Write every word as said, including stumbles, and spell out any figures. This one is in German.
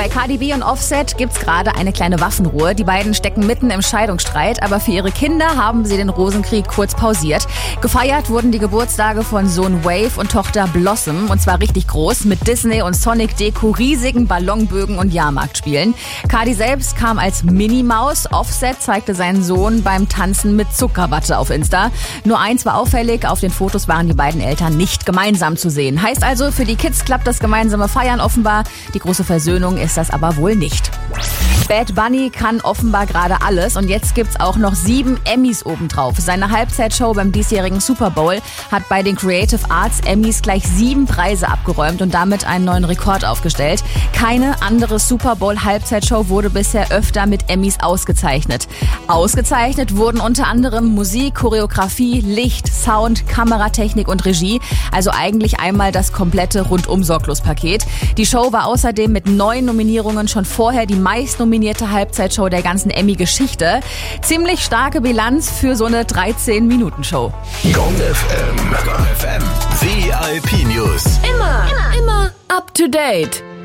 Bei Cardi B und Offset gibt's gerade eine kleine Waffenruhe. Die beiden stecken mitten im Scheidungsstreit, aber für ihre Kinder haben sie den Rosenkrieg kurz pausiert. Gefeiert wurden die Geburtstage von Sohn Wave und Tochter Blossom, und zwar richtig groß, mit Disney und Sonic Deko, riesigen Ballonbögen und Jahrmarktspielen. Cardi selbst kam als Minimaus. Offset zeigte seinen Sohn beim Tanzen mit Zuckerwatte auf Insta. Nur eins war auffällig, auf den Fotos waren die beiden Eltern nicht gemeinsam zu sehen. Heißt also, für die Kids klappt das gemeinsame Feiern offenbar. Die große Versöhnung ist das aber wohl nicht. Bad Bunny kann offenbar gerade alles, und jetzt gibt's auch noch sieben Emmys obendrauf. Seine Halbzeitshow beim diesjährigen Super Bowl hat bei den Creative Arts Emmys gleich sieben Preise abgeräumt und damit einen neuen Rekord aufgestellt. Keine andere Super Bowl Halbzeitshow wurde bisher öfter mit Emmys ausgezeichnet. Ausgezeichnet wurden unter anderem Musik, Choreografie, Licht, Sound, Kameratechnik und Regie. Also eigentlich einmal das komplette Rundum-Sorglos-Paket. Die Show war außerdem mit neun Nominierungen schon vorher die meist nominierte Halbzeitshow der ganzen Emmy-Geschichte. Ziemlich starke Bilanz für so eine dreizehn-Minuten-Show. Gong F M. Gong F M. V I P News. Immer, immer, immer up to date.